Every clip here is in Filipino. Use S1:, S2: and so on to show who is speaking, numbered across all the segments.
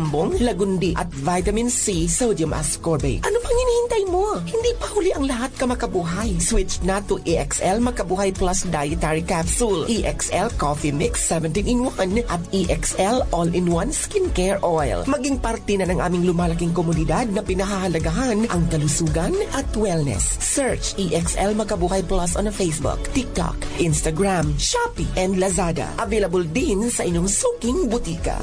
S1: sambong, lagundi at vitamin C sodium ascorbate. Ano pang hinihintay mo? Hindi pa huli ang lahat ka makabuhay. Switch na to EXL Makabuhay Plus Dietary Capsule, EXL Coffee Mix 17-in-1 at EXL All-in-1 Skincare Oil. Maging parte na ng aming lumalaking komunidad na pinahahalagahan ang kalusugan at wellness. Search EXL Makabuhay Plus on Facebook, TikTok, Instagram, Shopee, and Lazada. Available din sa inyong suking butika.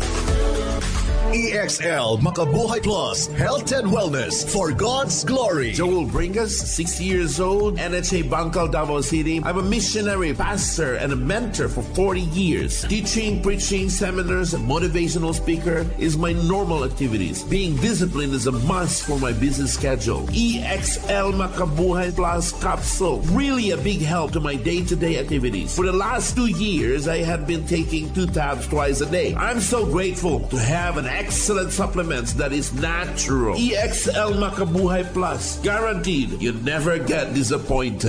S2: EXL Makabuhay Plus, health and wellness for God's glory.
S3: Joel Bringas, 60 years old, NHA Bangkal, Davao City. I'm a missionary, pastor, and a mentor for 40 years. Teaching, preaching, seminars, and motivational speaker is my normal activities. Being disciplined is a must for my busy schedule. EXL Makabuhay Plus Capsule, really a big help to my day-to-day activities. For the last 2 years, I have been taking 2 tabs twice a day. I'm so grateful to have an excellent supplements that is natural. EXL Makabuhay Plus. Guaranteed, you never get disappointed.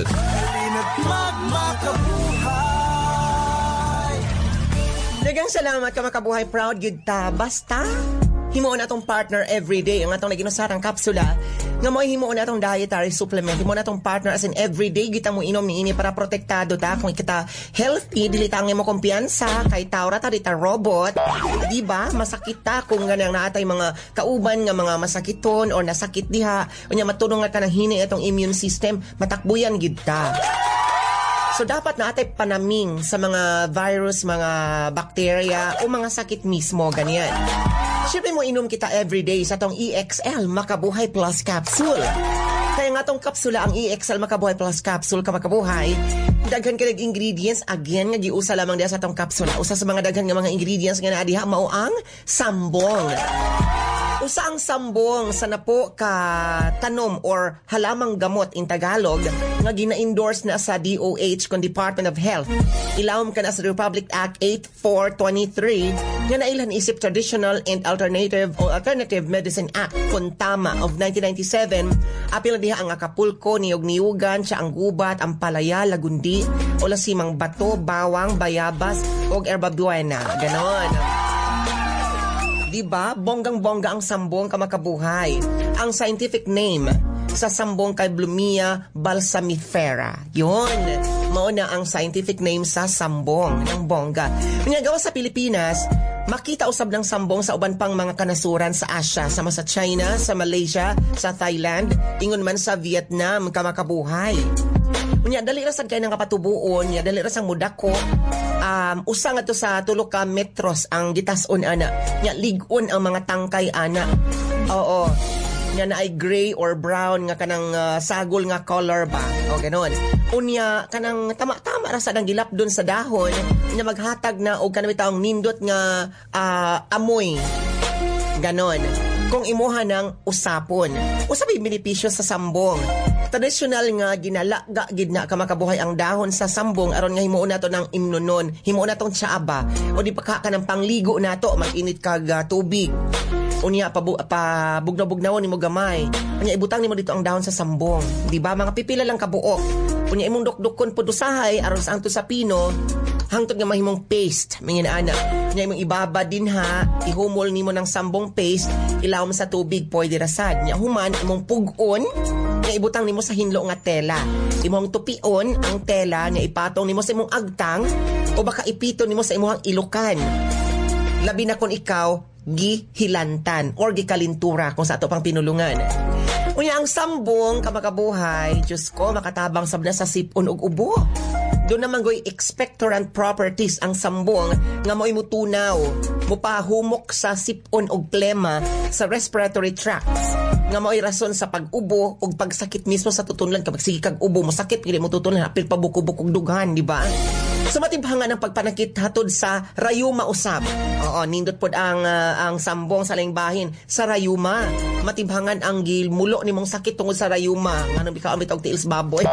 S1: Dagang salamat ka makabuhay, proud gid ta. Basta himuon atong partner everyday ang atong naginusarang kapsula nga mo'y himuon atong dietary supplement, himuon atong partner as in everyday kita mo inom niini para protektado ta kung kita healthy, dili ta mo kumpiyansa kay tawra ta dita robot, di ba? Masakit ta kung ganang naatay mga kauban nga mga masakiton or nasakit diha unya matulong nga kanang hini atong immune system, matakbuyan gid ta. So, dapat natin panaming sa mga virus, mga bacteria, o mga sakit mismo, ganyan. Siyempre mo inom kita everyday sa tong EXL Makabuhay Plus Capsule. Kaya nga tong kapsula, ang EXL Makabuhay Plus Capsule, kamakabuhay, daghan ka ingredients, again, nga giusa lamang diya sa tong kapsula. Usa sa mga daghan nga mga ingredients nga naadiha, mao ang sambong. Usa ang sambong sa napo ka tanom or halamang gamot in Tagalog nga gina-endorse na sa DOH kung Department of Health. Ilawom ka na sa Republic Act 8423 nga nailhan isip Traditional and Alternative Medicine Act kung tama of 1997. Apil na diha ang Acapulco, niyog-niyugan, siya ang gubat, ang palaya, lagundi, o lasimang bato, bawang, bayabas, o herba buena. Ganon. Diba? Bonggang-bongga ang sambong kamakabuhay. Ang scientific name sa sambong kay Blumea balsamifera. Yun. Mauna ang scientific name sa sambong ng bongga. Ngayon sa Pilipinas, makita usab ng sambong sa uban pang mga kanasuran sa Asia, sama sa China, sa Malaysia, sa Thailand, ingon man sa Vietnam, kamakabuhay. Unya dali ra sad kay nang kapatubuon, nya dali ra sang mudako. Usa nga to sa tulo ka metros ang gitas-on ana. Nya lig-on ang mga tangkay ana. Oo. Nya na ay gray or brown nga kanang sagol nga color ba. O ganon. Unya kanang tama-tama ra sad ang gilapdon sa dahon, nya maghatag na og kanang taong nindot nga amoy. Ganon. Kung imuha ng usapon. Usabay benepisyo sa sambong. Traditional nga ginalaga gid na kamakabuhay ang dahon sa sambong aron nga himuon nato ng imnonon, himuon natong tsaaba o di pa ka ng pangligo nato mag-init kag tubig. Unya bugnaw-bugnawon nimo gamay. Unya ibutang nimo dito ang dahon sa sambong, di ba? Mga pipila lang kabuok. Unya imong dukdukon pud usahay aron sa angto sa pino hangtod nga mahimong paste mingin ana. Nya imong ibaba din ha, ihumol nimo ng sambong paste, ilawom sa tubig pwede rasad. Nya human imong pugon, nya ibutang nimo sa hinlo nga tela. Imong tupion ang tela, nya ipatong nimo sa imong agtang o baka ipiton nimo sa imong ilukan. Labi na kon ikaw gihilantan or gikalintura kung sa ato pang pinulungan. Unya ang sambong kamakabuhay, Diyos ko, makatabang sabna sa sipon ug ubo. Doon naman go'y expectorant properties ang sambong nga mo'y mutunaw, mupahumok sa sipon ug plema sa respiratory tracts. Nga mo'y rason sa pag-ubo ug pagsakit mismo sa tutunlan. Kapag sige kag ubo mo sakit, pili mo tutunlan, apil pabukubok ug dughan, di ba? So matibhangan ang pagpanakit hatod sa rayuma usab. Oo, nindot pod ang sambong sa laing bahin sa rayuma. Matibhangan ang gilmulo nimong sakit tungod sa rayuma. Ngano bikaon bitaw tiils baboy.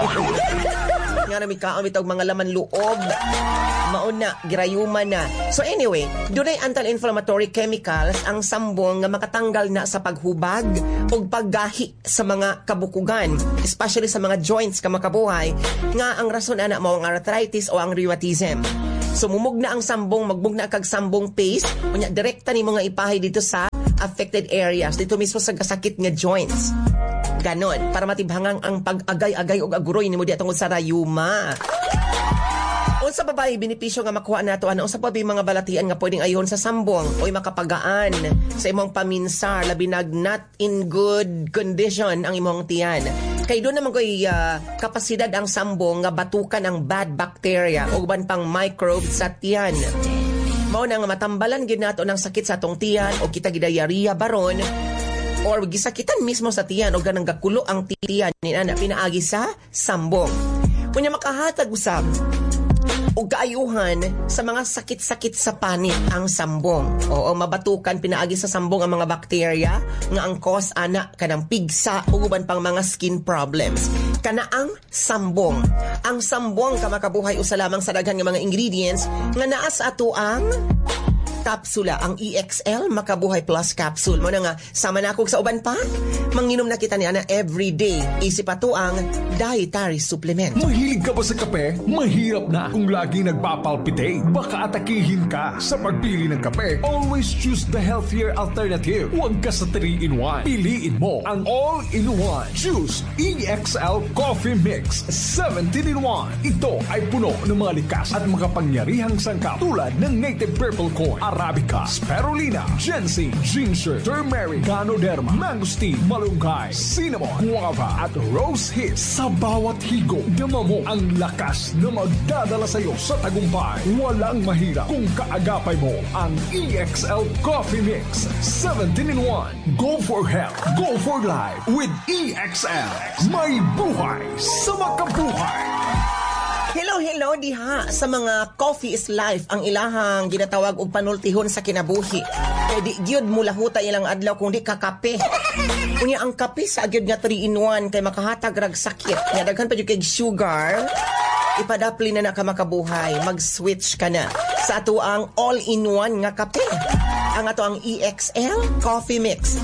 S1: Ngano bikaon bitaw mga laman loob. Mauna girayuma na. So anyway, dunay anti-inflammatory chemicals ang sambong nga makatanggal na sa paghubag ug paggahi sa mga kabukugan, especially sa mga joints kamakabuhay nga ang rason ana mao ang arthritis o ang rheumatism. So mumugna ang sambong, magmugna kag sambong paste, unya direkta nimo nga ipahay dito sa affected areas dito mismo sa sakit nga joints. Ganon, para matibhangang ang pag-agay-agay o aguroy ni mo di atong sa rayuma. Unsa pa ba benepisyo nga makuha nato ana unsa pa ba mga balatian nga pwedeng ayon sa sambong oy makapagaan sa imong paminsar labi nag not in good condition ang imong tiyan. Kay doon naman ko'y kapasidad ang sambong nga batukan ang bad bacteria o uban pang microbes sa tiyan. Mao na nga matambalan gid nato ng sakit sa atong tiyan o kita gidayariya baron or gisakitan mismo sa tiyan o ganang gakulo ang tiyan ni ana pinaagi sa sambong. Kunya makahatag usab o kaayuhan sa mga sakit-sakit sa panit ang sambong. Oo, mabatukan pinaagi sa sambong ang mga bakterya nga ang cause ana kanang pigsa ug uban pang mga skin problems. Kana ang sambong. Ang sambong kamakabuhay usa lamang sa daghan nga mga ingredients nga naa sa ato ang kapsula, ang EXL Makabuhay Plus Capsule. Mo na nga, sama na ako sa uban pa, manginom na kita niya na everyday. Isip ato ang dietary supplement.
S4: Mahilig ka ba sa kape? Mahirap na kung lagi nagpapalpitate. Baka atakihin ka sa pagpili ng kape. Always choose the healthier alternative. Huwag ka sa 3-in-1. Piliin mo ang all-in-one. Choose EXL Coffee Mix 17-in-1. Ito ay puno ng mga likas at makapangyarihang sangkap tulad ng native purple corn, Arabica, Spirulina, Ginseng, Ginger, Turmeric, Ganoderma, Mangosteen, Malunggay, Cinnamon, Guava, at Rose Hips. Sa bawat higop, dama mo ang lakas na magdadala sa iyo sa tagumpay. Walang mahirap kung kaagapay mo ang EXL Coffee Mix 17-in-1. Go for health, go for life with EXL. May buhay sa makabuhay.
S1: Hello diha sa mga coffee is life ang ilahang ginatawag og panultihon sa kinabuhi. Kay di gyud mulahuta ilang adlaw kung di ka kape. Unya ang kape sa gyud nga 3-in-1 kay makahatag rag sakit. Nga daghan pa gyud kay sugar. Ipadapli na ka makabuhay, mag-switch ka na sa ato ang all-in-one nga kape. Ang ato ang EXL Coffee Mix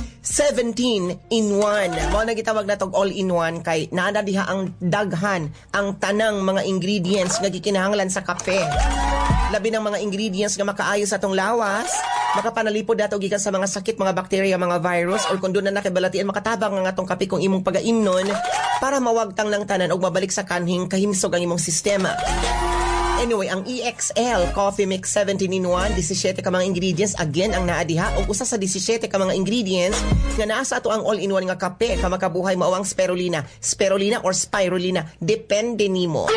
S1: 17-in-1. Mao na gitawag natog all-in-one kay naada diha ang daghan ang tanang mga ingredients nga gikinahanglan sa kape. Labi ng mga ingredients nga makaayo sa atong lawas, makapanalipod dato gikan sa mga sakit, mga bacteria, mga virus or kung doon na nakibalatian makatabang ang atong kape kung imong pagaimnon para mawagtang ng tanan og mabalik sa kanhing kahimsog ang imong sistema. Anyway, ang EXL Coffee Mix 17-in-1, 17 ka mga ingredients, again, ang naadiha, o usa sa 17 ka mga ingredients nga naa sa ato ang all-in-one nga kape, kamakabuhay mo ang spirulina. Spirulina or spirulina, depende nimo.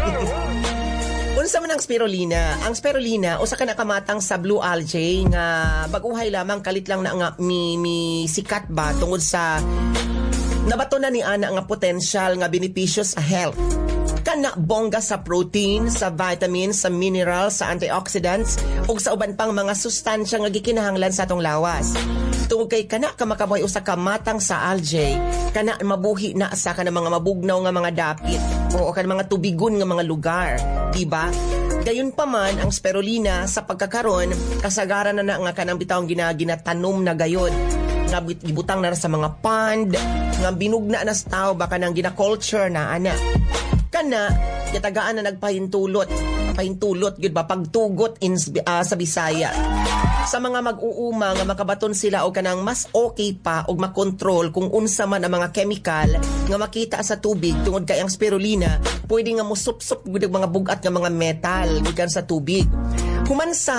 S1: Unsa man ang spirulina? Ang spirulina, usa ka nakamatang sa blue algae nga baguhay lamang kalit lang na nga mi sikat ba tungod sa nabato na ni ana nga potential nga benepisyo sa health. Kana bongga sa protein, sa vitamins, sa minerals, sa antioxidants ug sa uban pang mga sustansya nga gikinahanglan sa atong lawas. Tungod kay kana ka makabuhay usa ka matang sa algae, kana mabuhi na sa kana mga mabugnaw nga mga dapit o kana mga tubigon nga mga lugar, di ba? Gayon pa man ang spirulina sa pagkakaron kasagaran na nga kanang bitawng ginatanom na gayon nga gibutang na sa mga pond nga binugna na sa tao baka nang gina-culture na ana. Kana yatagaan na nagpahintulot gud ba pagtugot sa Bisaya sa mga mag-uuma nga makabaton sila og kanang mas okay pa og makontrol kung unsa man ang mga chemical nga makita sa tubig tungod kay ang spirulina pwede nga musupsop gud mga bugat nga mga metal gikan sa tubig. Human sa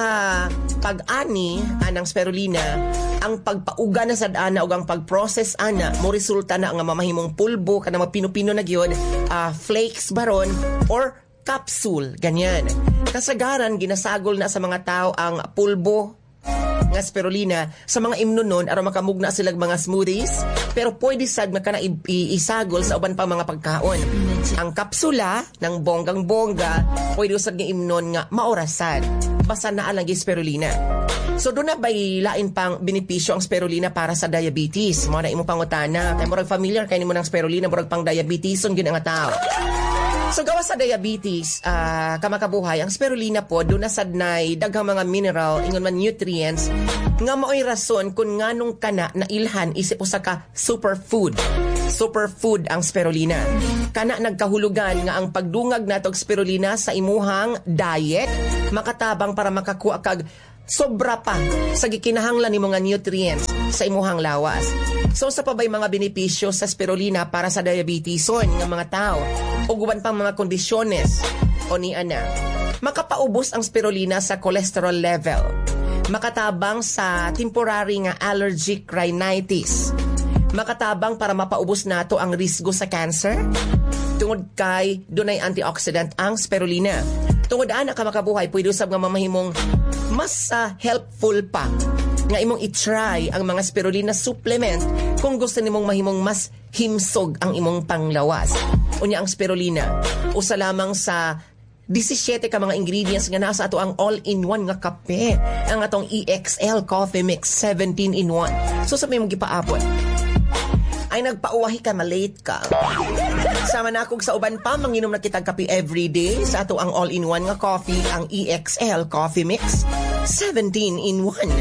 S1: pag-ani anang spirulina, ang pagpauga na sad ana ug ang pag-process ana mo resulta na nga mamahimong pulbo kana mapino-pino na gyud, flakes baron or capsule ganyan. Kasagaran ginasagol na sa mga tao ang pulbo nga spirulina sa mga imnunon aron makamugna sila mga smoothies pero pwede sad nga kana isagol sa uban pa mga pagkaon. Ang kapsula ng bonggang-bongga pwede usad nga imnon nga maorasan basta naa lang spirulina. So doon na bay lain pang benepisyo ang spirulina para sa diabetes. Mo na imo pangutana kay murag familiar kay nimo ng spirulina murag pang diabetes gyud nga tao. So gawas sa diabetes, kamakabuhay, ang spirulina po, doon na sadnay, daghang mga mineral, ingon man nutrients, nga mao'y rason kung nganong kana na ilhan isip usa ka superfood. Superfood ang spirulina. Kana nagkahulugan nga ang pagdungag natog spirulina sa imuhang diet, makatabang para makakuha kag sobra pa sa gikinahanglan nimo nga nutrients sa imuhang lawas. So sa pabay mga benepisyo sa spirulina para sa diabeteson nga mga tao o guban pang mga kondisyones o ni ana. Makapaubos ang spirulina sa cholesterol level. Makatabang sa temporary nga allergic rhinitis. Makatabang para mapaubos nato ang risgo sa cancer. Tungod kay dunay antioxidant ang spirulina. Tungod ana ka makabuhay, pwede usab nga mamahimong mas helpful pa nga imong i-try ang mga spirulina supplement kung gusto nimong mahimong mas himsog ang imong panglawas. Unya ang spirulina, usa lamang sa 17 ka mga ingredients nga nasa ato ang all-in-one nga kape. Ang atong EXL Coffee Mix 17-in-1. So sa may mong gipaapon, ay nagpauwahi ka, malate ka. Sama na akong sa uban pa, manginom na kitang kape everyday sa ato ang all-in-one nga coffee, ang EXL Coffee Mix 17-in-1.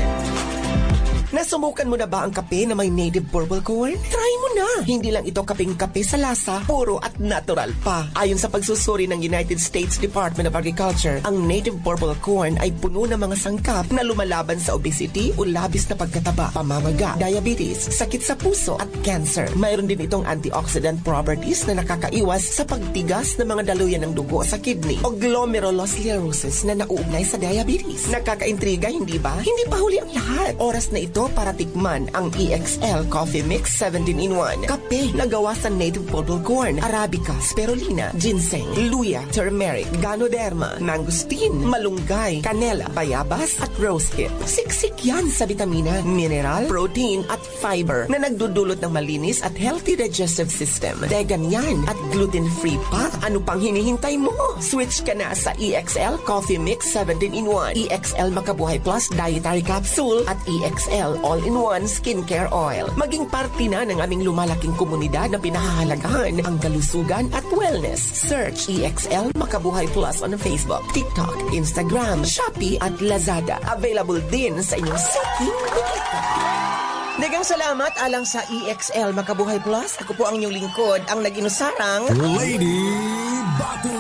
S1: Nasumukan mo na ba ang kape na may native purple corn? Try mo na! Hindi lang ito kapeng kape sa lasa, puro at natural pa. Ayon sa pagsusuri ng United States Department of Agriculture, ang native purple corn ay puno ng mga sangkap na lumalaban sa obesity o labis na pagkataba, pamamaga, diabetes, sakit sa puso at cancer. Mayroon din itong antioxidant properties na nakakaiwas sa pagtigas ng mga daluyan ng dugo sa kidney o glomerulosclerosis na nauugnay sa diabetes. Nakakaintriga, hindi ba? Hindi pa huli ang lahat. Oras na ito para tikman ang EXL Coffee Mix 17-in-1. Kape na gawa sa native purple corn, arabica, spirulina, ginseng, luya, turmeric, ganoderma, mangosteen, malunggay, canela, bayabas at rosehip. Siksik yan sa vitamina, mineral, protein at fiber na nagdudulot ng malinis at healthy digestive system. Vegan yan at gluten-free pa. Ano pang hinihintay mo? Switch ka na sa EXL Coffee Mix 17-in-1, EXL Makabuhay Plus Dietary Capsule at EXL All-in-One Skincare Oil. Maging parte na ng aming lumalaking komunidad na pinahahalagahan ang kalusugan at wellness. Search EXL Makabuhay Plus on Facebook, TikTok, Instagram, Shopee at Lazada. Available din sa inyong siking bukita. Dagang salamat alang sa EXL Makabuhay Plus. Ako po ang inyong lingkod, ang nag-inusarang
S2: Lady Batu.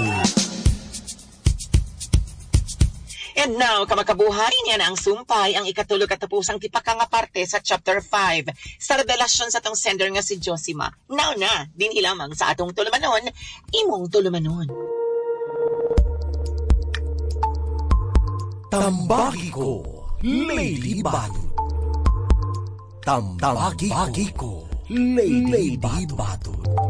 S1: And now, kamakabuhay niya na ang sumpay, ang ikatulog at tapusang tipaka nga parte sa chapter 5 sa revelasyon sa tong sender nga si Josima. Now na, dinhi lamang sa atong tulumanon, imong tulumanon.
S2: Tambaki ko, Lady Batu. Tambaki ko, Lady Batu.